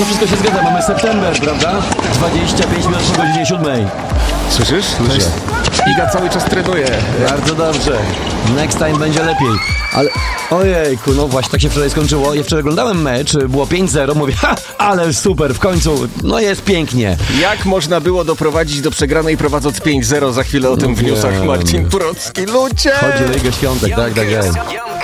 No wszystko się zgadza, mamy september, prawda? 25 minut po godzinie 7. Słyszysz? Słyszę. Iga cały czas trenuje. Bardzo dobrze. Next time będzie lepiej. Ale ojejku, no właśnie tak się wczoraj skończyło. Ja wczoraj oglądałem mecz, było 5-0, mówię, ale super, w końcu, no jest pięknie. Jak można było doprowadzić do przegranej prowadząc 5-0? Za chwilę o tym w newsach Marcin Turocki. Ludzie! Chodzi o Ligę Świątek, tak.